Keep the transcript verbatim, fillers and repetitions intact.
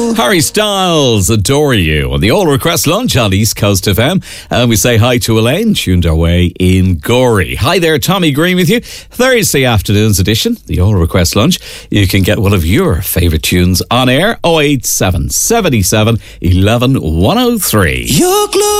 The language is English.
Harry Styles, Adore You, on the All Request Lunch on East Coast F M. And we say hi to Elaine, tuned our way in Gorey. Hi there, Tommy Green with you. Thursday afternoon's edition, the All Request Lunch. You can get one of your favourite tunes on air, oh eight seven, seven seven, one one, one oh three. Your